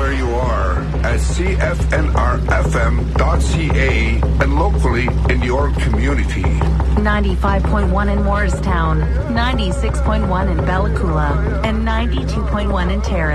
where you are at cfnrfm.ca and locally in your community. 95.1 in Morristown, 96.1 in Bella Coola, and 92.1 in Terrace.